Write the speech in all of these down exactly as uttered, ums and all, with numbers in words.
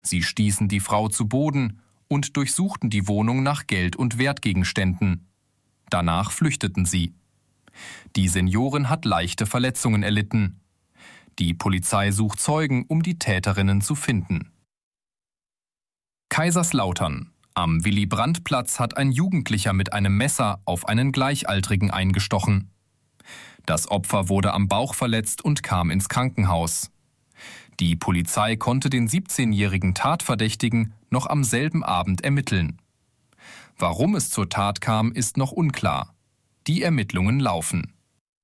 Sie stießen die Frau zu Boden und durchsuchten die Wohnung nach Geld und Wertgegenständen. Danach flüchteten sie. Die Seniorin hat leichte Verletzungen erlitten. Die Polizei sucht Zeugen, um die Täterinnen zu finden. Kaiserslautern. Am Willy-Brandt-Platz hat ein Jugendlicher mit einem Messer auf einen Gleichaltrigen eingestochen. Das Opfer wurde am Bauch verletzt und kam ins Krankenhaus. Die Polizei konnte den siebzehnjährigen Tatverdächtigen noch am selben Abend ermitteln. Warum es zur Tat kam, ist noch unklar. Die Ermittlungen laufen.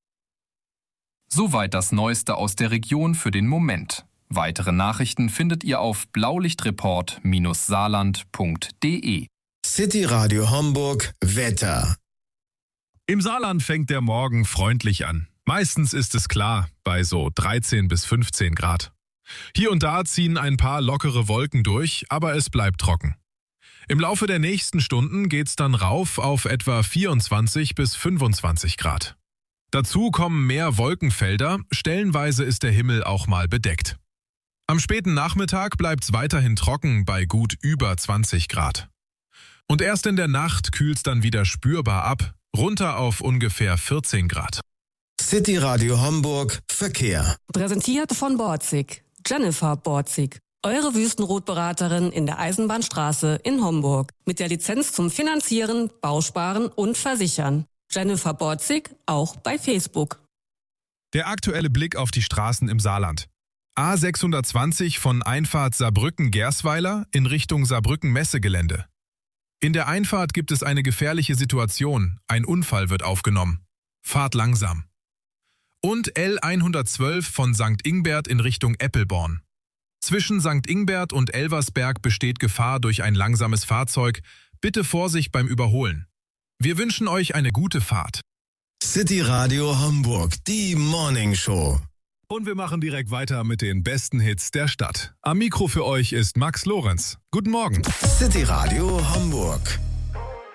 Soweit das Neueste aus der Region für den Moment. Weitere Nachrichten findet ihr auf blaulichtreport Saarland punkt de. City Radio Homburg Wetter. Im Saarland fängt der Morgen freundlich an. Meistens ist es klar, bei so dreizehn bis fünfzehn Grad. Hier und da ziehen ein paar lockere Wolken durch, aber es bleibt trocken. Im Laufe der nächsten Stunden geht's dann rauf auf etwa vierundzwanzig bis fünfundzwanzig Grad. Dazu kommen mehr Wolkenfelder, stellenweise ist der Himmel auch mal bedeckt. Am späten Nachmittag bleibt's weiterhin trocken bei gut über zwanzig Grad. Und erst in der Nacht kühlt's dann wieder spürbar ab, runter auf ungefähr vierzehn Grad. City Radio Homburg Verkehr. Präsentiert von Borzig. Jennifer Borzig. Eure Wüstenrotberaterin in der Eisenbahnstraße in Homburg. Mit der Lizenz zum Finanzieren, Bausparen und Versichern. Jennifer Borzig, auch bei Facebook. Der aktuelle Blick auf die Straßen im Saarland. A sechshundertzwanzig von Einfahrt Saarbrücken-Gersweiler in Richtung Saarbrücken-Messegelände. In der Einfahrt gibt es eine gefährliche Situation. Ein Unfall wird aufgenommen. Fahrt langsam. Und L hundertzwölf von Sankt Ingbert in Richtung Eppelborn. Zwischen Sankt Ingbert und Elversberg besteht Gefahr durch ein langsames Fahrzeug. Bitte Vorsicht beim Überholen. Wir wünschen euch eine gute Fahrt. City Radio Homburg, die Morning Show. Und wir machen direkt weiter mit den besten Hits der Stadt. Am Mikro für euch ist Max Lorenz. Guten Morgen. City Radio Homburg.